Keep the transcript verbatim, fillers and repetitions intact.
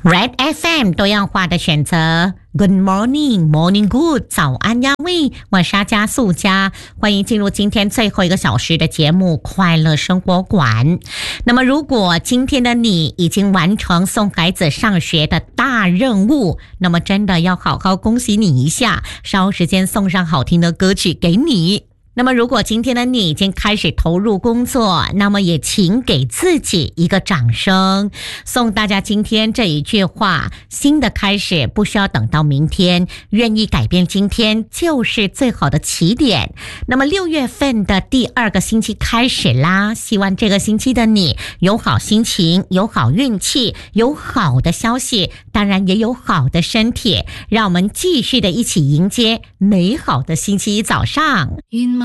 Red F M 多样化的选择 Good morning, morning good 早安呀喂，我是阿加素佳，欢迎进入今天最后一个小时的节目快乐生活馆。那么如果今天的你已经完成送孩子上学的大任务，那么真的要好好恭喜你一下，稍时间送上好听的歌曲给你。那么如果今天的你已经开始投入工作，那么也请给自己一个掌声，送大家今天这一句话：新的开始不需要等到明天，愿意改变今天就是最好的起点。那么六月份的第二个星期开始啦，希望这个星期的你有好心情，有好运气，有好的消息，当然也有好的身体，让我们继续的一起迎接美好的星期一早上。